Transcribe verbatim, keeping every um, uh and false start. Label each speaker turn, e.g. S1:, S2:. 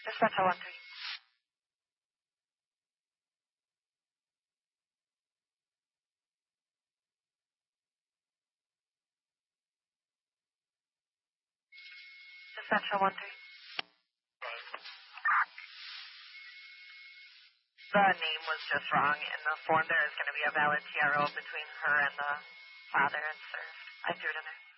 S1: Dispatcher one three. Dispatcher one three. The name was just wrong. In the form, there is going to be a valid T R O between her and the father. It's served. I threw it in there.